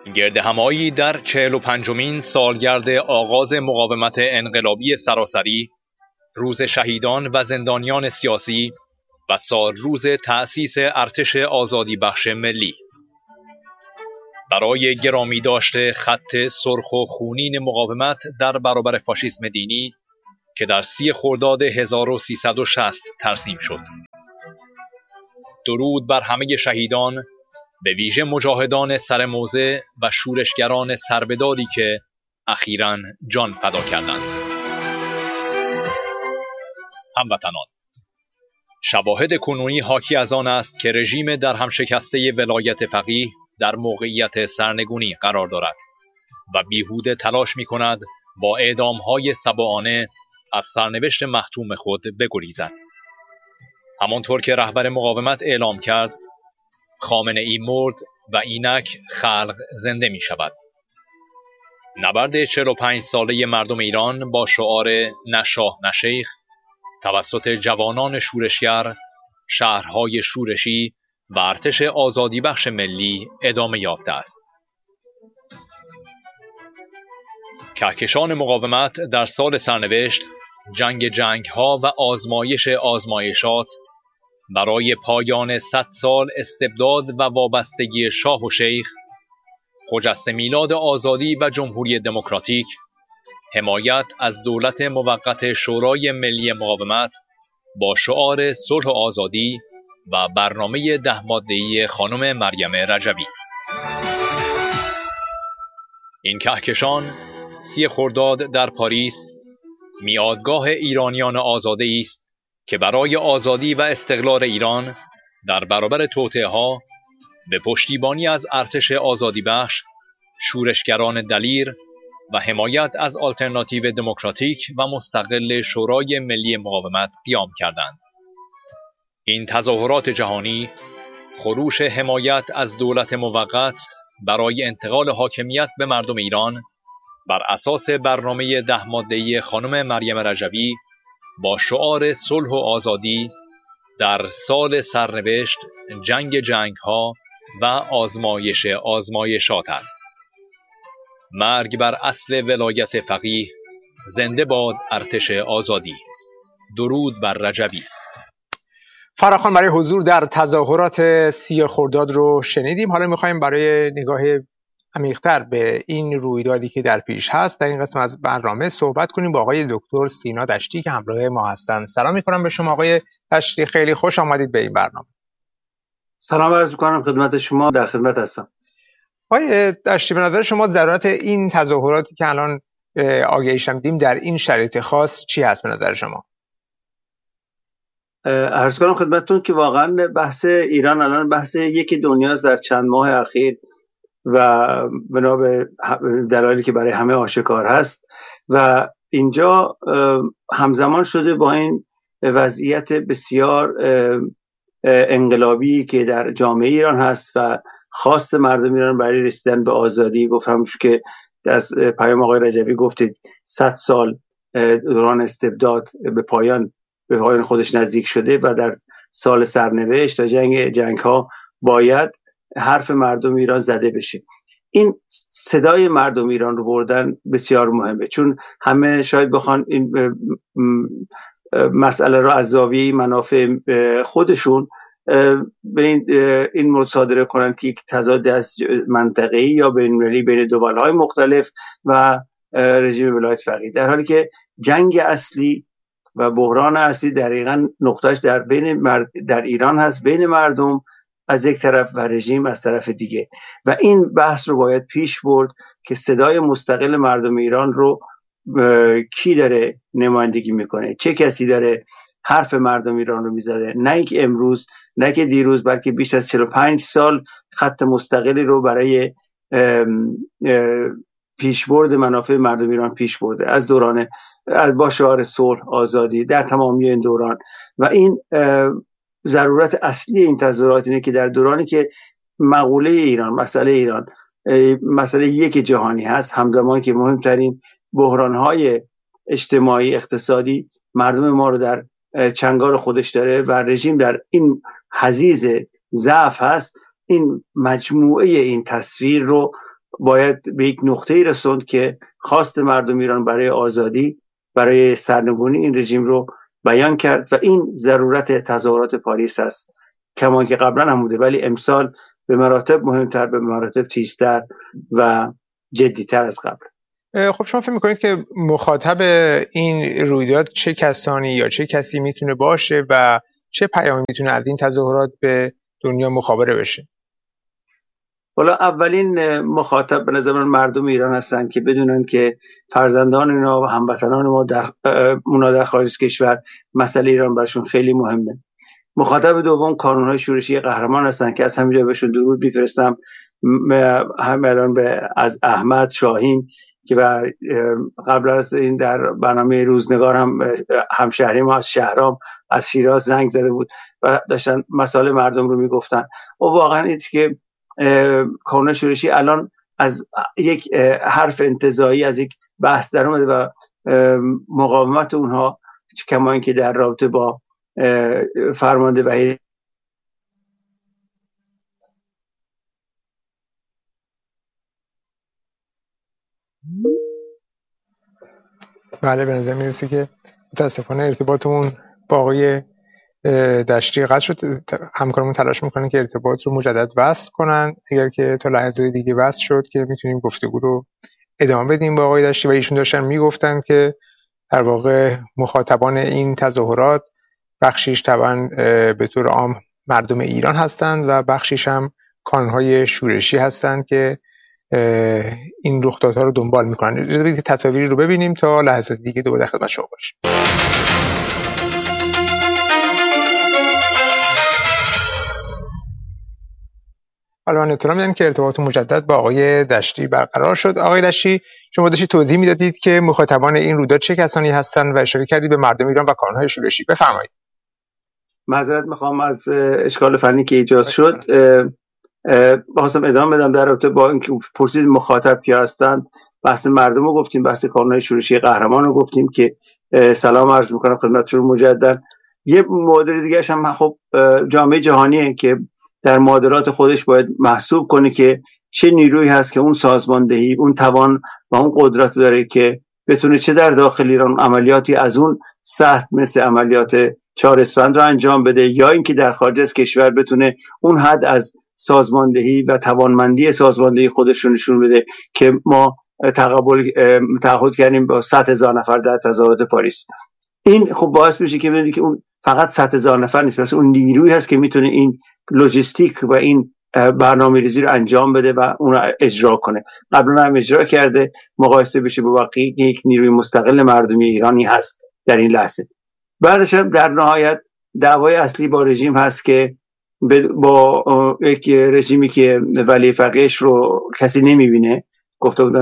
گردهمایی در 45مین سالگرد آغاز مقاومت انقلابی سراسری، روز شهیدان و زندانیان سیاسی و سالروز تأسیس ارتش آزادی بخش ملی. برای گرامی داشته خط سرخ و خونین مقاومت در برابر فاشیسم دینی که در 30 خرداد 1360 ترسیم شد. درود بر همه شهیدان، به ویژه مجاهدان سرموضع و شورشگران سربداری که اخیراً جان فدا کردند. هموطنان، شواهد کنونی حاکی از آن است که رژیم در هم شکسته ولایت فقیه در موقعیت سرنگونی قرار دارد و بیهوده تلاش می کند با اعدام‌های سبعانه از سرنوشت محتوم خود بگریزد. همانطور که رهبر مقاومت اعلام کرد، خامنه‌ای مرد و اینک خلق زنده می شود. نبرد 45 ساله مردم ایران با شعار نه شاه نه شیخ توسط جوانان شورشگر، شهرهای شورشی و ارتش آزادی بخش ملی ادامه یافته است. کهکشان مقاومت در سال سرنوشت، جنگ‌ها و آزمایشات برای پایان 100 سال استبداد و وابستگی شاه و شیخ، خجسته میلاد آزادی و جمهوری دموکراتیک، حمایت از دولت موقت شورای ملی مقاومت با شعار صلح و آزادی و برنامه 10 ماده‌ای خانم مریم رجبی. این کهکشان 30 خرداد در پاریس میادگاه ایرانیان آزاده است که برای آزادی و استقلال ایران در برابر توطئه‌ها به پشتیبانی از ارتش آزادی بخش، شورشگران دلیر و حمایت از آلترناتیو دموکراتیک و مستقل شورای ملی مقاومت قیام کردند. این تظاهرات جهانی خروش حمایت از دولت موقت برای انتقال حاکمیت به مردم ایران بر اساس برنامه 10 ماده‌ای خانم مریم رجبی با شعار صلح و آزادی در سال سرنوشت، جنگ‌ها و آزمایشات است. مرگ بر اصل ولایت فقیه، زنده باد ارتش آزادی. درود بر رجبی. فراخوان برای حضور در تظاهرات 30 خرداد رو شنیدیم. حالا می‌خوایم برای نگاه عمیق‌تر به این رویدادی که در پیش هست در این قسمت از برنامه صحبت کنیم با آقای دکتر سینا دشتی که همراه ما هستند. سلام می‌کنم به شما آقای دشتی، خیلی خوش آمدید به این برنامه. سلام عرض می‌کنم خدمت شما، در خدمت هستم. آقای دشتی، به نظر شما ضرورت این تظاهراتی که الان آگهیش دیدیم در این شرایط خاص چی هست به نظر شما؟ عرض کنم خدمتتون که واقعا بحث ایران الان بحث یک دنیاست در چند ماه اخیر و بنا به دلایلی که برای همه آشکار هست و اینجا همزمان شده با این وضعیت بسیار انقلابی که در جامعه ایران هست و خواست مردم ایران برای رسیدن به آزادی. گفتم که از پیام آقای رجبی گفتید 100 سال دوران استبداد به پایان خودش نزدیک شده و در سال سرنوشت و جنگ ها باید حرف مردم ایران زده بشه. این صدای مردم ایران رو بردن بسیار مهمه، چون همه شاید بخوان این مسئله رو از زاویه منافع خودشون به این مصادره کنند که یک تضاد از منطقه‌ای یا بین‌المللی بین دولت‌های مختلف و رژیم ولایت فقیه، در حالی که جنگ اصلی و بحران اصلی دقیقاً نقطهش در ایران هست، بین مردم از یک طرف و رژیم از طرف دیگه، و این بحث رو باید پیش برد که صدای مستقل مردم ایران رو کی داره نمایندگی میکنه، چه کسی داره حرف مردم ایران رو میزده، نه اینکه امروز، نه که دیروز، بلکه بیش از 45 سال خط مستقلی رو برای پیشبرد منافع مردم ایران پیش برده از با شعار صلح آزادی در تمامی این دوران. و این ضرورت اصلی این تظاهرات اینه که در دورانی که مقوله ایران، مسئله ایران مسئله یک جهانی هست، همزمان که مهمترین بحران‌های اجتماعی اقتصادی مردم ما رو در چنگال خودش داره و رژیم در این حضیض ضعف هست، این مجموعه این تصویر رو باید به یک نقطه‌ای رسوند که خواست مردم ایران برای آزادی، برای سرنگونی این رژیم رو بیان کرد و این ضرورت تظاهرات پاریس است. کما که قبلا هم بوده ولی امسال به مراتب مهمتر، به مراتب تیزتر و جدیتر از قبل. خب شما فکر میکنید که مخاطب این رویداد چه کسانی یا چه کسی میتونه باشه و چه پیامی میتونه از این تظاهرات به دنیا مخابره بشه؟ حالا اولین مخاطب به نظر من مردم ایران هستن که بدونن که فرزندان اینا و هموطنان ما در خارج از کشور مسئله ایران براشون خیلی مهمه. مخاطب دوم کانون‌های شورشی قهرمان هستن که از همینجا بهشون درود میفرستم. هم الان از احمد شاهین که قبل از این در برنامه روزنگار همشهری ما از شهرام از شیراز زنگ زده بود و داشتن مسائل مردم رو میگفتن. و واقعا این که کانون شورشی الان از یک حرف انتزاعی، از یک بحث در اومده و مقاومت اونها کما اینکه در رابطه با فرمانده وحید بله به نظر میرسه که متاسفانه ارتباطمون با آقای دشتی قطع شد. همکارمون تلاش میکنن که ارتباط رو مجدد وصل کنن. اگر که تا لحظه دیگه وصل شد که میتونیم گفتگو رو ادامه بدیم با آقای دشتی. و ایشون داشتن میگفتن که در واقع مخاطبان این تظاهرات بخشیش طبعا به طور عام مردم ایران هستند و بخشیش هم کانون‌های شورشی هستند که این رخدادها رو دنبال میکنن. اجازه بدید که تصاویری رو ببینیم تا لحظات دیگه دوباره در خدمت شما باشیم. حالا من اطلاع میدم که ارتباط مجدد با آقای دشتی برقرار شد. آقای دشتی، شما داشتید توضیح میدادید که مخاطبان این رویداد چه کسانی هستند و اشاره کردید به مردم ایران و کانون‌های شورشی. بفرمایید. معذرت میخوام از اشکال فنی که ایجاد شد. بخواستم ادامه بدم در رابطه با اینکه پرسید مخاطب کی هستند. بحث مردم رو گفتیم، بحث کانون‌های شورشی قهرمان رو گفتیم که سلام عرض میکنم خدمتتون مجدد. یه معادله دیگه هم خب جامعه جهانیه که در معادلات خودش باید محسوب کنه که چه نیرویی هست که اون سازماندهی، اون توان و اون قدرت داره که بتونه چه در داخل ایران عملیاتی از اون سخت مثل عملیات 4 اسفند رو انجام بده، یا اینکه در خارج از کشور بتونه اون حد از سازماندهی و توانمندی سازماندهی خودش رو نشون بده که ما تعهد کردیم با 100,000 نفر در تظاهرات پاریس. این خب باعث میشه که ببینید که اون فقط 100,000 نفر نیست، مثلا اون نیرویی هست که میتونه این لوجستیک و این برنامه‌ریزی رو انجام بده و اون رو اجرا کنه. قبلا هم اجرا کرده، مقایسه بشه با واقعی یک نیروی مستقل مردمی ایرانی هست در این لحظه. بعدش هم در نهایت دعوای اصلی با رژیم هست که با یک رژیمی که ولی فقیهش رو کسی نمیبینه، گفته بودن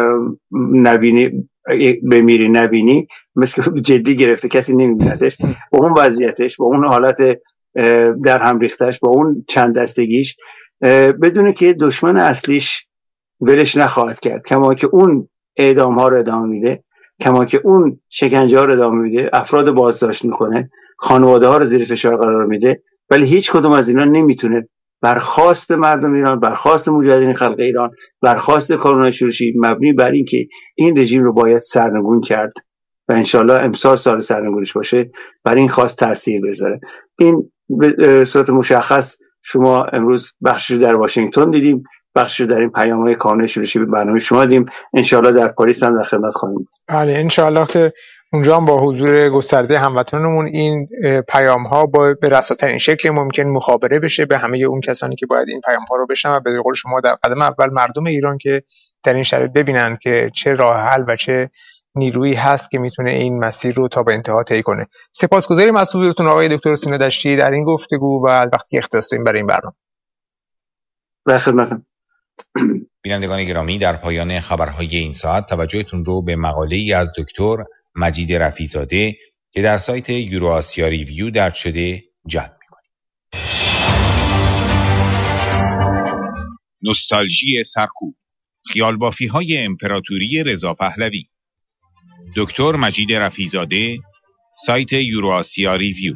نبینی بمیری نبینی، مثل جدی گرفته، کسی نمیبینتش. با اون وضعیتش، با اون حالت در هم ریختش، با اون چند دستگیش، بدونه که دشمن اصلیش ولش نخواهد کرد. کما که اون اعدام ها رو ادامه میده، کما که اون شکنجه ها رو ادامه میده، افراد بازداشت میکنه، خانواده ها رو زیر فشار قرار میده، ولی هیچ کدوم از اینا نمیتونه برخواست مردم ایران، برخواست مجاهدین خلق ایران، برخواست کانون‌های شورشی مبنی بر این که این رژیم رو باید سرنگون کرد و انشالله امسال سال سرنگونیش باشه، بر این خواست تاثیر بذاره. این به صورت مشخص شما امروز بخشش در واشنگتن دیدیم، بخشش در این پیام‌های کانون شورشی به برنامه شما دیدیم. انشالله در پاریس هم در خدمت خواهیم بود. بله انشالله که اونجا هم با حضور گسترده هموطنانمون این پیام‌ها به رساترین شکل ممکن مخابره بشه به همه اون کسانی که باید این پیام‌ها رو بشنون و به قول شما در قدم اول مردم ایران که در این شرایط ببینن که چه راه حل و چه نیرویی هست که میتونه این مسیر رو تا به انتها طی کنه. سپاسگزاریم از حضورتون آقای دکتر سینا دشتی در این گفتگو و وقتی اختصاص دادین برای این برنامه. در خدمتم. بینندگان گرامی، در پایان خبرهای این ساعت توجهتون رو به مقاله‌ای از دکتر مجید رفیع‌زاده که در سایت یوروآسیا ریویو درج شده جلب می‌کنیم. نوستالژی سرکوب، خیالبافی‌های امپراتوری رضا پهلوی. دکتر مجید رفیع‌زاده، سایت یوروآسیا ریویو.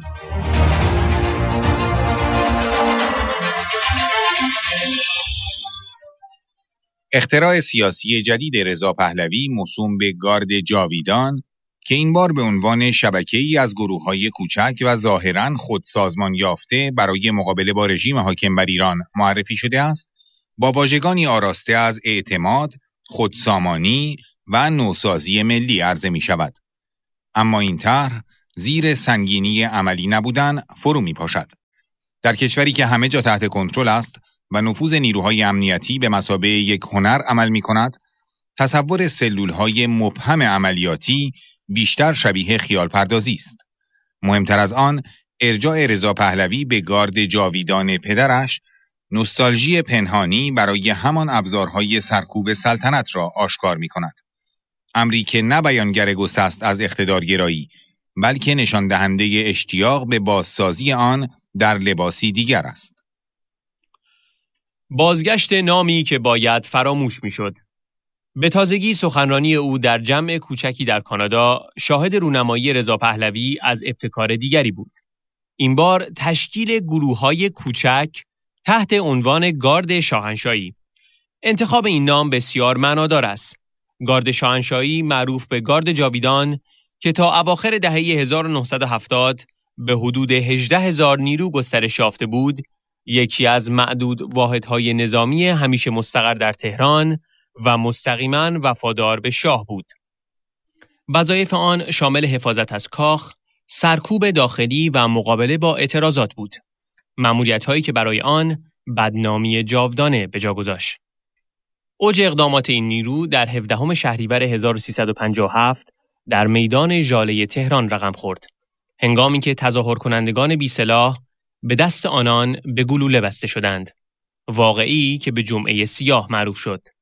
اختراع سیاسی جدید رضا پهلوی موسوم به گارد جاویدان که این بار به عنوان شبکه‌ای از گروه‌های کوچک و ظاهراً خودسازمان یافته برای مقابله با رژیم حاکم بر ایران معرفی شده است، با واژگانی آراسته از اعتماد، خودسامانی و نوسازی ملی عرضه می شود. اما این طرح زیر سنگینی عملی نبودن فرو می پاشد. در کشوری که همه جا تحت کنترل است و نفوذ نیروهای امنیتی به مثابه یک هنر عمل می کند، تصور سلولهای مبهم عملیاتی بیشتر شبیه خیال پردازی است. مهمتر از آن، ارجاع رضا پهلوی به گارد جاویدان پدرش، نوستالژی پنهانی برای همان ابزارهای سرکوب سلطنت را آشکار می کند. امری که نه بیانگر گسست از اقتدارگرایی، بلکه نشان دهنده اشتیاق به بازسازی آن در لباسی دیگر است. بازگشت نامی که باید فراموش می شد. به تازگی سخنرانی او در جمع کوچکی در کانادا شاهد رونمایی رضا پهلوی از ابتکار دیگری بود. این بار تشکیل گروه‌های کوچک تحت عنوان گارد شاهنشاهی. انتخاب این نام بسیار معنادار است. گارد شاهنشاهی معروف به گارد جاویدان که تا اواخر دهه 1970 به حدود 18,000 نیرو گسترش یافته بود، یکی از معدود واحدهای نظامی همیشه مستقر در تهران و مستقیما وفادار به شاه بود. وظایف آن شامل حفاظت از کاخ، سرکوب داخلی و مقابله با اعتراضات بود. مأموریت‌هایی که برای آن بدنامی جاودانه به جا گذاشت. اوج اقدامات این نیرو در 17 شهریور 1357 در میدان ژاله تهران رقم خورد. هنگامی که تظاهر کنندگان بی سلاح به دست آنان به گلوله بسته شدند. واقعی که به جمعه سیاه معروف شد.